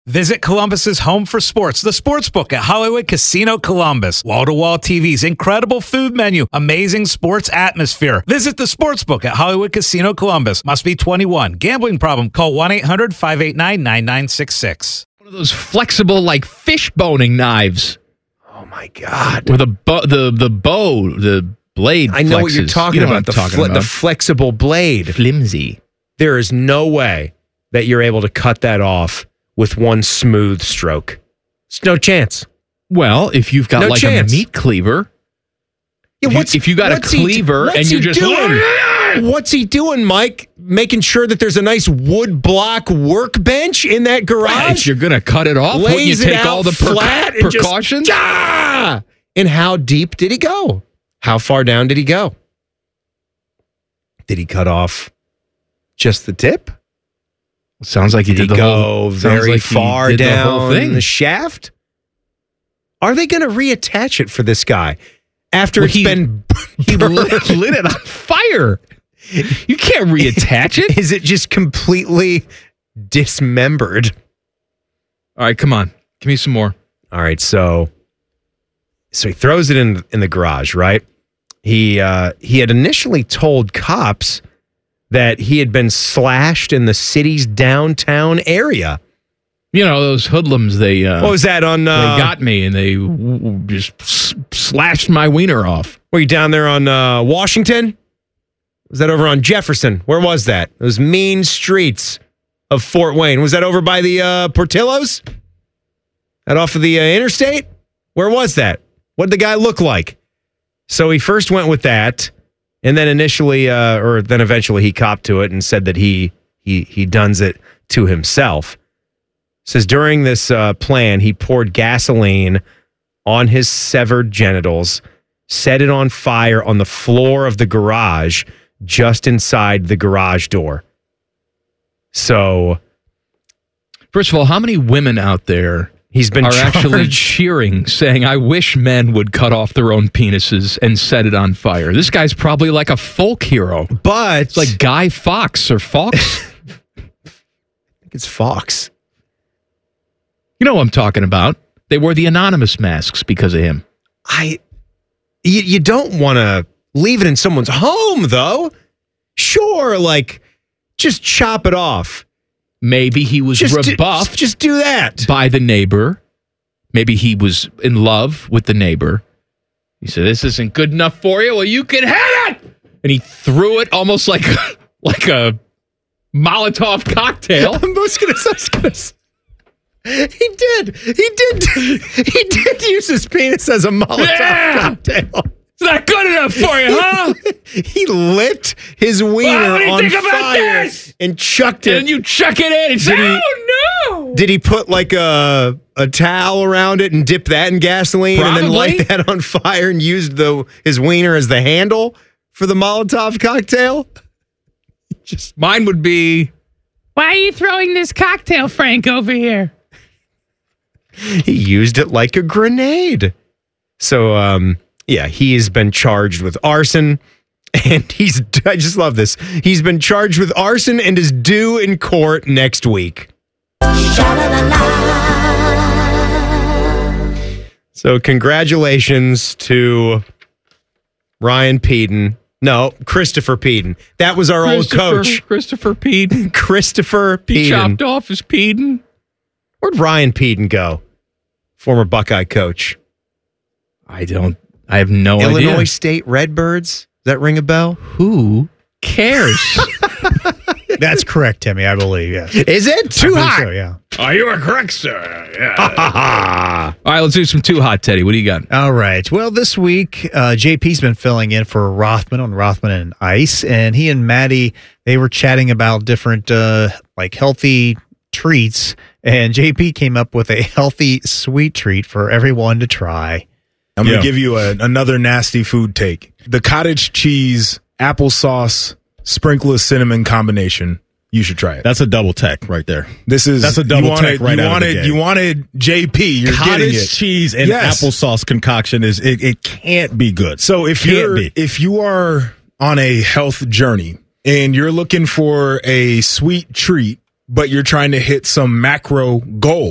Visit Columbus's home for sports, the Sportsbook at Hollywood Casino Columbus. Wall-to-wall TVs, incredible food menu, amazing sports atmosphere. Visit the Sportsbook at Hollywood Casino Columbus. Must be 21. Gambling problem? Call 1-800-589-9966. One of those flexible, like fish boning knives. Oh my God! With the blade. I know flexes. what you're talking about. The flexible blade. Flimsy. There is no way that you're able to cut that off with one smooth stroke. There's no chance. Well, if you've got a meat cleaver, if you got a cleaver and you're just doing? What's he doing, Mike? Making sure that there's a nice wood block workbench in that garage. If you're gonna cut it off, wouldn't you take all the precautions? And how deep did he go? How far down did he go? Did he cut off just the tip? Sounds like he did the whole thing. Very far down the shaft? Are they going to reattach it for this guy after he lit it on fire? You can't reattach it. Is it just completely dismembered? All right, come on. Give me some more. All right, so he throws it in the garage, right? He had initially told cops that he had been slashed in the city's downtown area. You know, those hoodlums, what was that on? They got me and they just slashed my wiener off. Were you down there on Washington? Was that over on Jefferson? Where was that? Those mean streets of Fort Wayne. Was that over by the Portillo's? That off of the interstate? Where was that? What did the guy look like? So he first went with that. And then eventually he copped to it and said that he dones it to himself. Says during this plan, he poured gasoline on his severed genitals, set it on fire on the floor of the garage just inside the garage door. So, first of all, how many women out there actually cheering, saying, I wish men would cut off their own penises and set it on fire? This guy's probably like a folk hero. But it's like Guy Fawkes or Fawkes. I think it's Fawkes. You know what I'm talking about. They wore the anonymous masks because of him. You don't want to leave it in someone's home, though. Sure, just chop it off. Maybe he was rebuffed. Just do that. By the neighbor. Maybe he was in love with the neighbor. He said, this isn't good enough for you. Well, you can have it. And he threw it almost like a Molotov cocktail. He did use his penis as a Molotov cocktail. It's not good enough for you, huh? He lit his wiener on fire and chucked it. And you chuck it in and say, oh, no. Did he put a towel around it and dip that in gasoline and then light that on fire and used his wiener as the handle for the Molotov cocktail? Mine would be, why are you throwing this cocktail, Frank, over here? He used it like a grenade. So, yeah, he has been charged with arson, and I just love this. He's been charged with arson and is due in court next week. So congratulations to Ryan Peden. No, Christopher Peden. That was our old coach. Christopher Peden. Christopher Peden. He chopped off his Peden. Where'd Ryan Peden go? Former Buckeye coach. I have no idea. Illinois State Redbirds? Does that ring a bell? Who cares? That's correct, Timmy, I believe, yes. Is it? Too hot? So, yeah. You are correct, sir. Yeah. All right, let's do some Too Hot, Teddy. What do you got? All right. Well, this week, JP's been filling in for Rothman on Rothman and Ice, and he and Maddie, they were chatting about different, healthy treats, and JP came up with a healthy sweet treat for everyone to try. I'm going to give you another nasty food take. The cottage cheese, applesauce, sprinkle of cinnamon combination. You should try it. That's a double tech right there. That's a double tech right out of the gate. You wanted JP. You're getting it. Cottage cheese and applesauce concoction it can't be good. So if you are on a health journey and you're looking for a sweet treat, but you're trying to hit some macro goals,